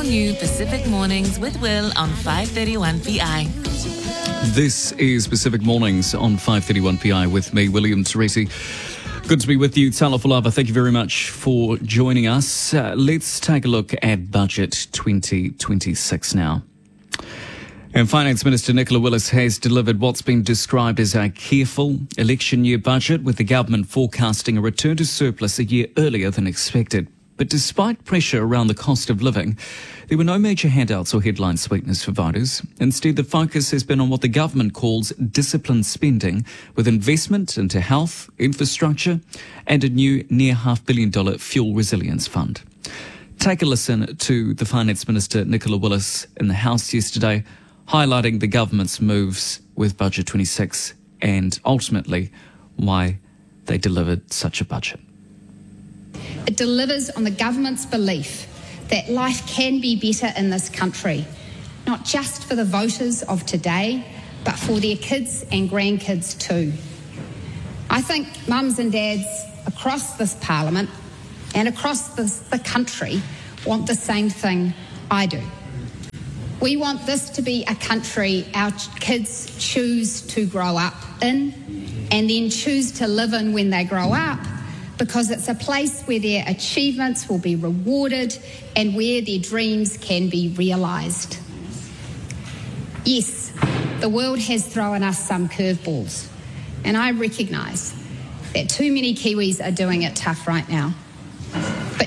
new Pacific Mornings with Will on 531 PI. This is Pacific Mornings on 531 PI with me, William Teresi. Good to be with you. Talofa lava, thank you very much for joining us. Let's take a look at Budget 2026 now. And Finance Minister Nicola Willis has delivered what's been described as a careful election year budget, with the government forecasting a return to surplus a year earlier than expected. But despite pressure around the cost of living, there were no major handouts or headline sweeteners for voters. Instead, the focus has been on what the government calls disciplined spending, with investment into health, infrastructure, and a new near $500 million fuel resilience fund. Take a listen to the Finance Minister Nicola Willis in the House yesterday, highlighting the government's moves with Budget 26 and ultimately why they delivered such a budget. It delivers on the government's belief that life can be better in this country, not just for the voters of today, but for their kids and grandkids too. I think mums and dads across this parliament and across the country want the same thing I do. We want this to be a country our kids choose to grow up in and then choose to live in when they grow up, because it's a place where their achievements will be rewarded and where their dreams can be realised. Yes, the world has thrown us some curveballs, and I recognise that too many Kiwis are doing it tough right now.